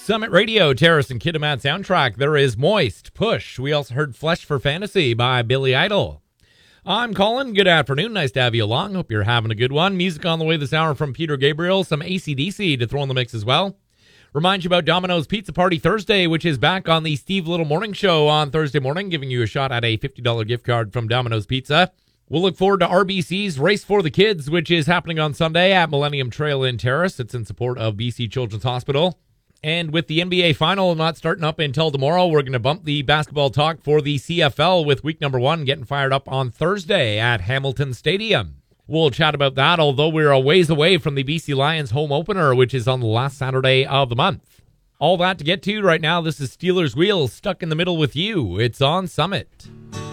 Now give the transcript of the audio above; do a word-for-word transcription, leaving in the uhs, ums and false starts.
Summit Radio, Terrace and Kitimat soundtrack. There is Moist, Push. We also heard Flesh for Fantasy by Billy Idol. I'm Colin. Good afternoon. Nice to have you along. Hope you're having a good one. Music on the way this hour from Peter Gabriel. Some A C D C to throw in the mix as well. Remind you about Domino's Pizza Party Thursday, which is back on the Steve Little Morning Show on Thursday morning, giving you a shot at a fifty dollars gift card from Domino's Pizza. We'll look forward to R B C's Race for the Kids, which is happening on Sunday at Millennium Trail in Terrace. It's in support of B C Children's Hospital. And with the N B A Final not starting up until tomorrow, we're going to bump the basketball talk for the C F L with week number one getting fired up on Thursday at Hamilton Stadium. We'll chat about that, although we're a ways away from the B C Lions home opener, which is on the last Saturday of the month. All that to get to right now. This is Steelers Wheels, stuck in the middle with you. It's on Summit.